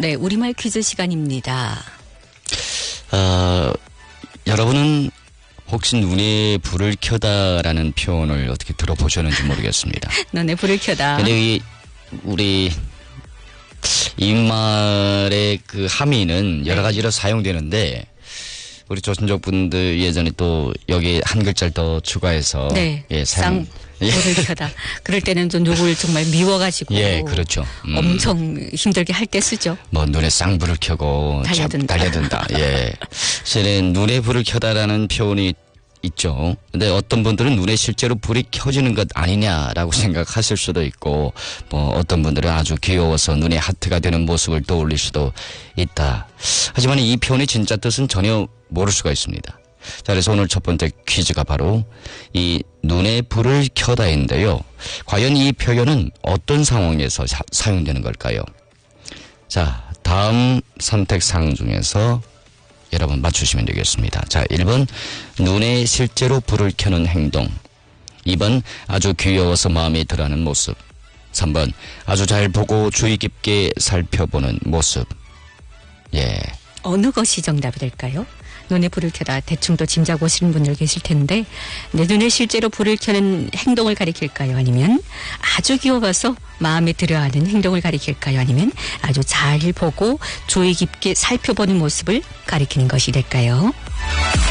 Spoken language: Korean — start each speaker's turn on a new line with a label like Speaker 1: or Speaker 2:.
Speaker 1: 네, 우리말 퀴즈 시간입니다.
Speaker 2: 여러분은 혹시 눈에 불을 켜다라는 표현을 어떻게 들어보셨는지 모르겠습니다.
Speaker 1: 눈에 불을 켜다.
Speaker 2: 근데 우리 이말의 그 함의는 여러 가지로 사용되는데 우리 조선족분들 예전에 또 여기 한 글자를 더 추가해서
Speaker 1: 네,
Speaker 2: 예, 사용.
Speaker 1: 불을 켜다. 그럴 때는 좀 누굴 정말 미워가지고
Speaker 2: 예, 그렇죠.
Speaker 1: 엄청 힘들게 할 때 쓰죠.
Speaker 2: 뭐 눈에 쌍불을 켜고 달려든다. 예, 실은 눈에 불을 켜다라는 표현이 있죠. 근데 어떤 분들은 눈에 실제로 불이 켜지는 것 아니냐라고 생각하실 수도 있고, 뭐 어떤 분들은 아주 귀여워서 눈에 하트가 되는 모습을 떠올릴 수도 있다. 하지만 이 표현의 진짜 뜻은 전혀 모를 수가 있습니다. 자, 그래서 오늘 첫 번째 퀴즈가 바로 이 눈에 불을 켜다인데요. 과연 이 표현은 어떤 상황에서 사용되는 걸까요? 자, 다음 선택사항 중에서 여러분 맞추시면 되겠습니다. 자, 1번 눈에 실제로 불을 켜는 행동, 2번 아주 귀여워서 마음에 들어하는 모습, 3번 아주 잘 보고 주의 깊게 살펴보는 모습. 예.
Speaker 1: 어느 것이 정답이 될까요? 눈에 불을 켜다 대충 또 짐작 오시는 분들 계실 텐데, 내 눈에 실제로 불을 켜는 행동을 가리킬까요? 아니면 아주 귀여워서 마음에 들어하는 행동을 가리킬까요? 아니면 아주 잘 보고 주의 깊게 살펴보는 모습을 가리키는 것이 될까요?